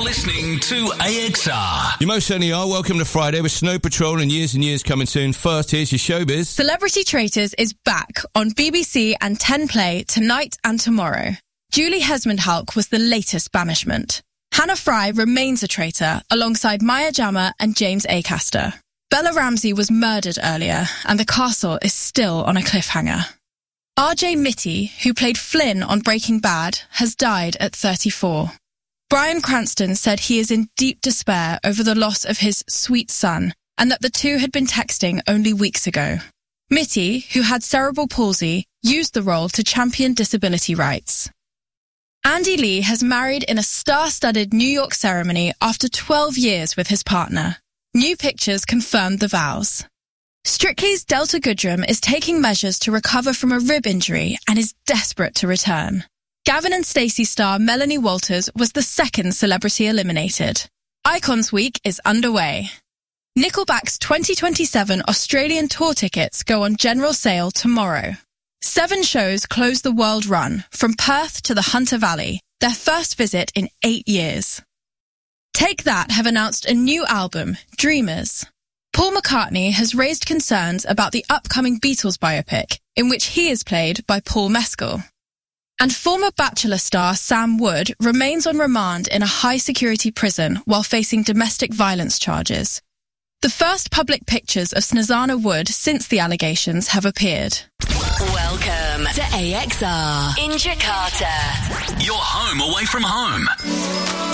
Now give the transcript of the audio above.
listening to AXR. You most certainly are. Welcome to Friday with Snow Patrol and Years coming soon. First, here's your showbiz. Celebrity Traitors is back on BBC and 10 Play tonight and tomorrow. Julie Hesmondhalgh was the latest banishment. Hannah Fry remains a traitor alongside Maya Jama and James Acaster. Bella Ramsey was murdered earlier and the castle is still on a cliffhanger. RJ Mitty, who played Flynn on Breaking Bad, has died at 34. Bryan Cranston said he is in deep despair over the loss of his sweet son and that the two had been texting only weeks ago. Mitty, who had cerebral palsy, used the role to champion disability rights. Andy Lee has married in a star-studded New York ceremony after 12 years with his partner. New pictures confirmed the vows. Strictly's Delta Goodrem is taking measures to recover from a rib injury and is desperate to return. Gavin and Stacey star Melanie Walters was the second celebrity eliminated. Icons Week is underway. Nickelback's 2027 Australian tour tickets go on general sale tomorrow. 7 shows close the world run, from Perth to the Hunter Valley, their first visit in 8 years. Take That have announced a new album, Dreamers. Paul McCartney has raised concerns about the upcoming Beatles biopic, in which he is played by Paul Mescal. And former Bachelor star Sam Wood remains on remand in a high-security prison while facing domestic violence charges. The first public pictures of Snezana Wood since the allegations have appeared. Welcome to AXR in Jakarta. You're home away from home.